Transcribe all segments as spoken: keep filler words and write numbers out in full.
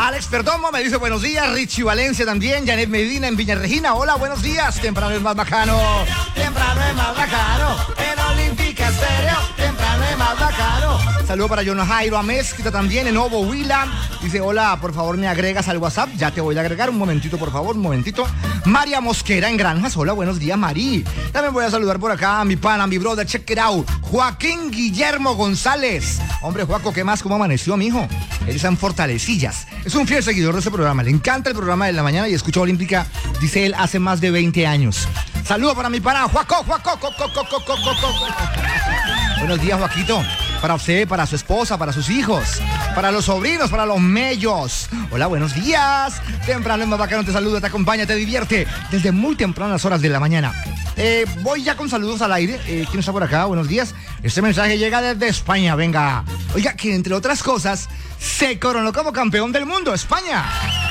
Alex Perdomo me dice buenos días. Richie Valencia también. Janet Medina en Viña Regina. Hola, buenos días. Temprano es más bacano. Temprano es más bacano. En Olímpica Estéreo. Temprano es más bacano. Saludo para John Jairo Amezquita también en Ovo Huila. Dice, hola, por favor me agregas al WhatsApp. Ya te voy a agregar. Un momentito, por favor, un momentito. María Mosquera en Granjas. Hola, buenos días, Mari. También voy a saludar por acá a mi pana, mi brother, check it out. Joaquín Guillermo González. Hombre, Joaco, ¿qué más? ¿Cómo amaneció, mijo? Él está en Fortalecillas. Es un fiel seguidor de este programa. Le encanta el programa de la mañana y escucha Olímpica, dice él, hace más de veinte años. Saludos para mi pana, Joaco, Joaco, co, co, co, co, co, co. Buenos días, Joaquito. Para usted, para su esposa, para sus hijos, para los sobrinos, para los mellos. Hola, buenos días. Temprano es más bacano, te saluda, te acompaña, te divierte desde muy tempranas horas de la mañana. Eh, voy ya con saludos al aire. Eh, ¿Quién está por acá? Buenos días. Este mensaje llega desde España, venga. Oiga, que entre otras cosas, se coronó como campeón del mundo, España.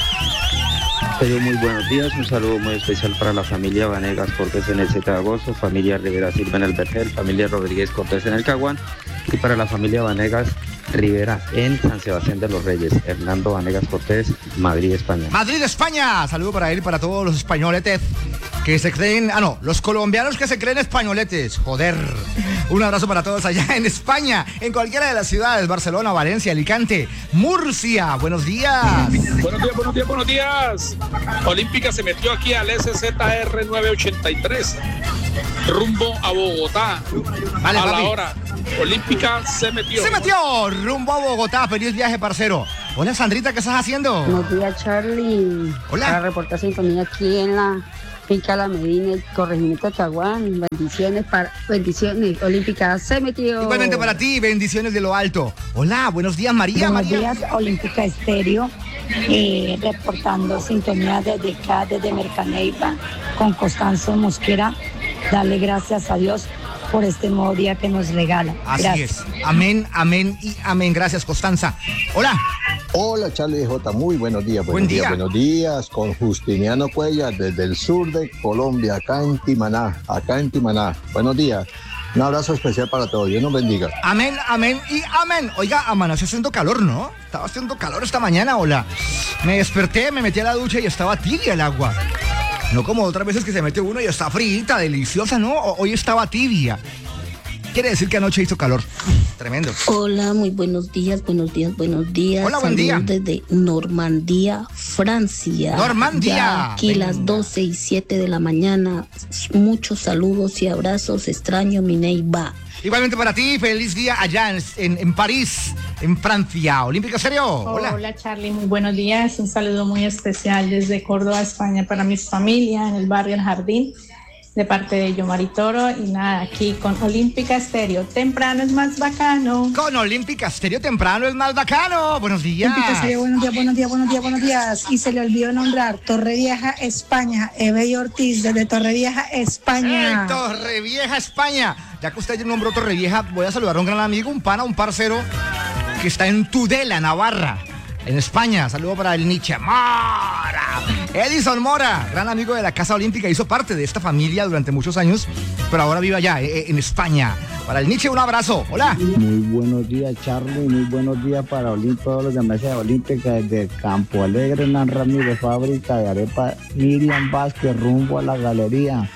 Pero muy buenos días, un saludo muy especial para la familia Vanegas Cortés en el siete de agosto, familia Rivera Silva en el Vergel, familia Rodríguez Cortés en el Caguán y para la familia Vanegas Rivera en San Sebastián de los Reyes, Hernando Vanegas Cortés, Madrid, España. Madrid, España, saludo para él y para todos los españoletes que se creen, ah no, los colombianos que se creen españoletes, joder. Un abrazo para todos allá en España, en cualquiera de las ciudades, Barcelona, Valencia, Alicante, Murcia, buenos días. Buenos días, buenos días, buenos días. Olímpica se metió aquí al S Z R novecientos ochenta y tres, rumbo a Bogotá. Vale, a papi. la hora. Olímpica se metió. Se metió, rumbo a Bogotá, feliz viaje, parcero. Hola, Sandrita, ¿qué estás haciendo? Buenos días, Charlie. Hola. Para reportar sintonía aquí en la finca La Medina, el corregimiento de Caguán. Bendiciones para bendiciones. Olímpica se metió. Igualmente para ti, bendiciones de lo alto. Hola, buenos días, María. Buenos María. días, Olímpica Estéreo, eh, reportando sintonía desde acá, desde Mercaneipa, con Constanzo Mosquera. Darle gracias a Dios por este nuevo día que nos regala. Así Gracias. es. Amén, amén y amén. Gracias, Constanza. Hola. Hola, Charlie J. Muy buenos días. Buenos Buen días, día. buenos días. Con Justiniano Cuellar desde el sur de Colombia, acá en Timaná, acá en Timaná. Buenos días. Un abrazo especial para todos. Dios nos bendiga. Amén, amén y amén. Oiga, amaneció haciendo calor, ¿no? Estaba haciendo calor esta mañana, hola. Me desperté, me metí a la ducha y estaba tibia el agua. No como otras veces que se mete uno y está frita, deliciosa, ¿no? Hoy estaba tibia. Quiere decir que anoche hizo calor. Tremendo. Hola, muy buenos días, buenos días, buenos días. Hola, buen día. Saludos desde Normandía, Francia. Normandía. Ya aquí Venga. las doce y siete de la mañana. Muchos saludos y abrazos. Extraño mi Neiva. Igualmente para ti, feliz día allá en, en, en París, en Francia. Olímpica Serio. Hola. Hola Charlie, muy buenos días. Un saludo muy especial desde Córdoba, España, para mi familia en el barrio El Jardín, de parte de Yomari Toro. Y nada, aquí con Olímpica Estéreo. Temprano es más bacano. Con Olímpica Estéreo, temprano es más bacano. Buenos días. Olímpica Estéreo, buenos días, buenos días, buenos días, buenos días. Y se le olvidó nombrar Torrevieja, España. Ebey Ortiz desde Torrevieja, España. ¡Eh, Torrevieja, España! Ya que usted nombró Torrevieja, voy a saludar a un gran amigo, un pana, un parcero que está en Tudela, Navarra, en España. Saludo para el Nietzsche Mora. Edison Mora, gran amigo de la Casa Olímpica, hizo parte de esta familia durante muchos años, pero ahora vive allá, eh, en España. Para el Nietzsche, un abrazo. Hola. Muy buenos días, Charlie. Muy buenos días para Olímpica, todos los de Mesa Olímpica, desde Campo Alegre, Hernán Ramírez, fábrica de arepa, Miriam Vázquez, rumbo a la galería.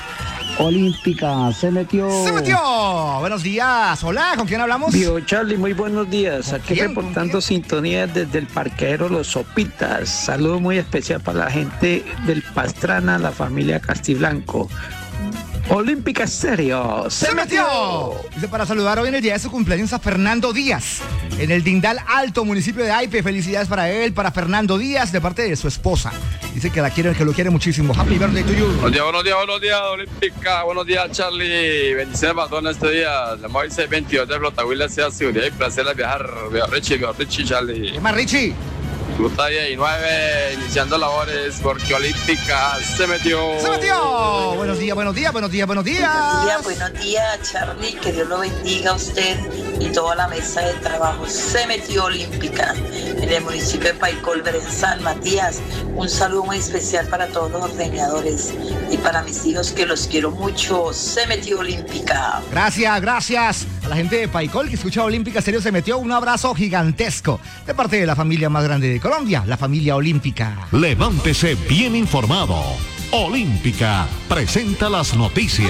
Olímpica, se metió. ¡Se metió! Buenos días. Hola, ¿con quién hablamos? Bio Charlie, muy buenos días. ¿Con Aquí quién? reportando sintonía desde el parqueadero Los Sopitas. Saludo muy especial para la gente del Pastrana, la familia Castiblanco. Olímpica Estéreo, ¡Se metió! Dice para saludar hoy en el día de su cumpleaños a Fernando Díaz, en el Dindal Alto, municipio de Aipe. Felicidades para él, para Fernando Díaz, de parte de su esposa. Dice que la quiere, que lo quiere muchísimo. Happy birthday to you. Buenos días, buenos días, buenos días, Olímpica. Buenos días, Charlie. Bendiciones para todos este día. La Moisés veintidós de Flotagüila, sea seguridad y placer de viajar. Veo Richie, veo Richie, Charlie. ¿Qué más, Richie? Ruta diecinueve, iniciando labores porque Olímpica se metió. ¡Se metió! Buenos días, buenos días, buenos días, buenos días. Buenos días, buenos días, Charlie. Que Dios lo bendiga a usted y toda la mesa de trabajo. Se metió Olímpica en el municipio de Paicolver, en San Matías. Un saludo muy especial para todos los ordeñadores y para mis hijos que los quiero mucho. Se metió Olímpica. Gracias, gracias. A la gente de Paicol que escucha Olímpica Estéreo se metió un abrazo gigantesco de parte de la familia más grande de Colombia, la familia Olímpica. Levántese bien informado. Olímpica presenta las noticias.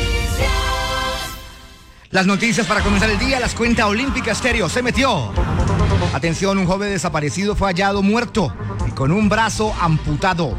Las noticias para comenzar el día las cuenta Olímpica Estéreo. Se metió. Atención, un joven desaparecido fue hallado muerto y con un brazo amputado.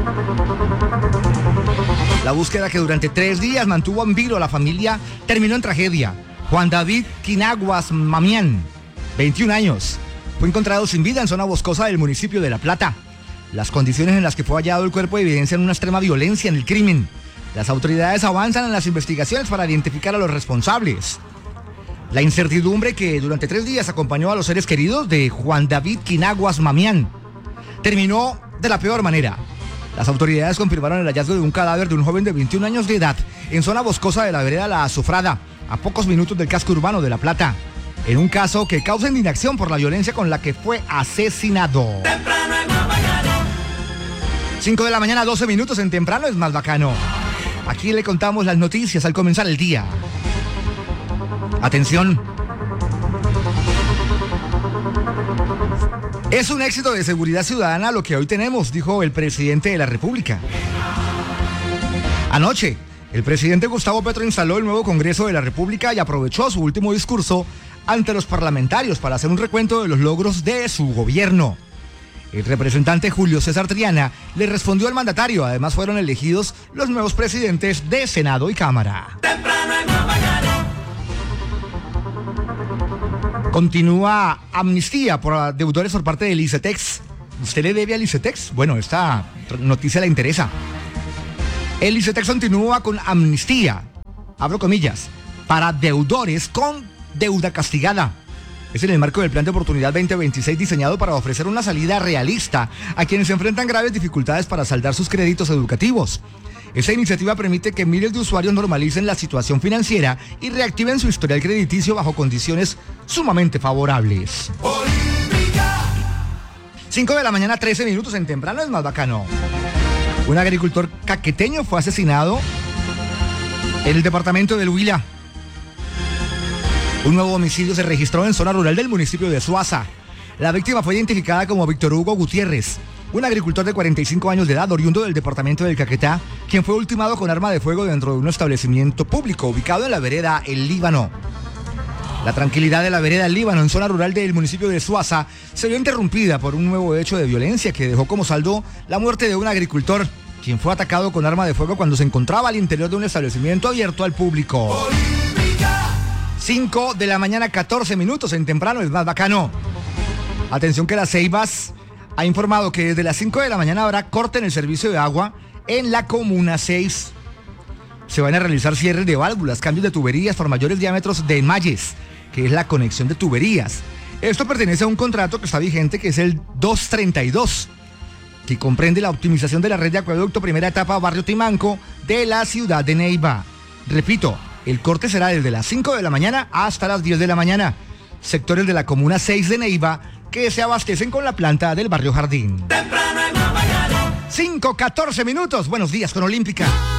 La búsqueda que durante tres días mantuvo en vilo a la familia terminó en tragedia. Juan David Quinaguas Mamián, veintiún años, fue encontrado sin vida en zona boscosa del municipio de La Plata. Las condiciones en las que fue hallado el cuerpo evidencian una extrema violencia en el crimen. Las autoridades avanzan en las investigaciones para identificar a los responsables. La incertidumbre que durante tres días acompañó a los seres queridos de Juan David Quinaguas Mamián terminó de la peor manera. Las autoridades confirmaron el hallazgo de un cadáver de un joven de veintiún años de edad en zona boscosa de la vereda La Azufrada, a pocos minutos del casco urbano de La Plata, en un caso que causa indignación por la violencia con la que fue asesinado. cinco de la mañana, doce minutos en Temprano es más bacano. Aquí le contamos las noticias al comenzar el día. Atención. Es un éxito de seguridad ciudadana lo que hoy tenemos, dijo el presidente de la República. Anoche, el presidente Gustavo Petro instaló el nuevo Congreso de la República y aprovechó su último discurso ante los parlamentarios para hacer un recuento de los logros de su gobierno. El representante Julio César Triana le respondió al mandatario. Además fueron elegidos los nuevos presidentes de Senado y Cámara. Continúa amnistía por deudores por parte del ICETEX. ¿Usted le debe al ICETEX? Bueno, esta noticia le interesa. El ICETEX continúa con amnistía, abro comillas, para deudores con deuda castigada. Es en el marco del Plan de Oportunidad veinte veintiséis diseñado para ofrecer una salida realista a quienes se enfrentan graves dificultades para saldar sus créditos educativos. Esta iniciativa permite que miles de usuarios normalicen la situación financiera y reactiven su historial crediticio bajo condiciones sumamente favorables. cinco de la mañana, trece minutos en Temprano es más bacano. Un agricultor caqueteño fue asesinado en el departamento del Huila. Un nuevo homicidio se registró en zona rural del municipio de Suaza. La víctima fue identificada como Víctor Hugo Gutiérrez, un agricultor de cuarenta y cinco años de edad, oriundo del departamento del Caquetá, quien fue ultimado con arma de fuego dentro de un establecimiento público ubicado en la vereda El Líbano. La tranquilidad de la vereda El Líbano en zona rural del municipio de Suaza se vio interrumpida por un nuevo hecho de violencia que dejó como saldo la muerte de un agricultor, quien fue atacado con arma de fuego cuando se encontraba al interior de un establecimiento abierto al público. cinco de la mañana, catorce minutos en Temprano es más bacano. Atención que las Ceibas ha informado que desde las cinco de la mañana habrá corte en el servicio de agua en la Comuna seis. Se van a realizar cierres de válvulas, cambios de tuberías por mayores diámetros de enmalles, que es la conexión de tuberías. Esto pertenece a un contrato que está vigente, que es el doscientos treinta y dos, que comprende la optimización de la red de acueducto primera etapa Barrio Timanco de la ciudad de Neiva. Repito, el corte será desde las cinco de la mañana hasta las diez de la mañana. Sectores de la Comuna seis de Neiva que se abastecen con la planta del Barrio Jardín. cinco, catorce minutos. Buenos días con Olímpica.